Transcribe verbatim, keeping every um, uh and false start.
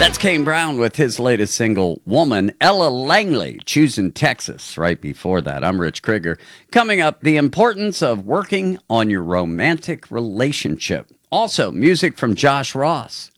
That's Kane Brown with his latest single, Woman. Ella Langley, Choosing Texas, right before that. I'm Rich Krieger. Coming up, the importance of working on your romantic relationship. Also, music from Josh Ross.